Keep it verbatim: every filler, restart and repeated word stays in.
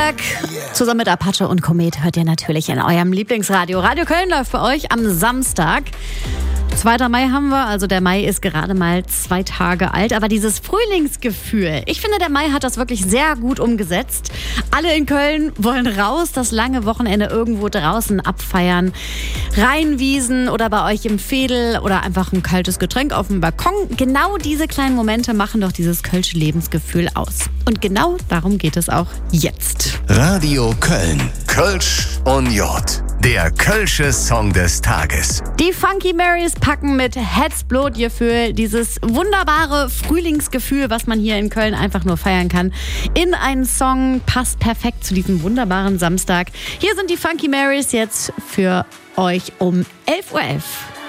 Samstag zusammen mit Apache und Komet hört ihr natürlich in eurem Lieblingsradio. Radio Köln läuft für euch am Samstag. zweiter Mai haben wir, also der Mai ist gerade mal zwei Tage alt, aber dieses Frühlingsgefühl, ich finde, der Mai hat das wirklich sehr gut umgesetzt. Alle in Köln wollen raus, das lange Wochenende irgendwo draußen abfeiern, Rheinwiesen oder bei euch im Veedel oder einfach ein kaltes Getränk auf dem Balkon. Genau diese kleinen Momente machen doch dieses kölsche Lebensgefühl aus. Und genau darum geht es auch jetzt. Radio Köln, Kölsch und J. Der kölsche Song des Tages. Die Funky Marys packen mit Herzblutgefühl dieses wunderbare Frühlingsgefühl, was man hier in Köln einfach nur feiern kann, in einen Song. Passt perfekt zu diesem wunderbaren Samstag. Hier sind die Funky Marys jetzt für euch um elf Uhr elf.